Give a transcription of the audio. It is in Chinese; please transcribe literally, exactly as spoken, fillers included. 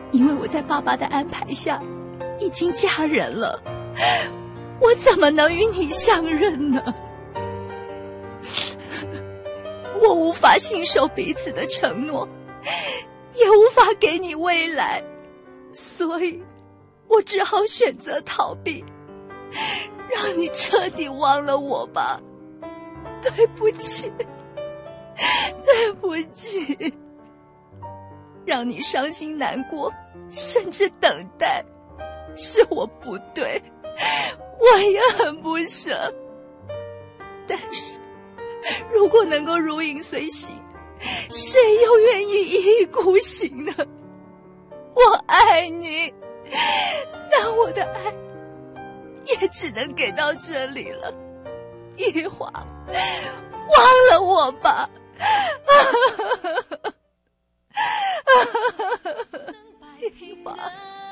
因为我在爸爸的安排下已经嫁人了，我怎么能与你相认呢？我无法信守彼此的承诺，也无法给你未来，所以我只好选择逃避，让你彻底忘了我吧。对不起，对不起，让你伤心难过，甚至等待，是我不对，我也很不舍。但是如果能够如影随形，谁又愿意一意孤行呢？我爱你，但我的爱也只能给到这里了。一华，忘了我吧。一华。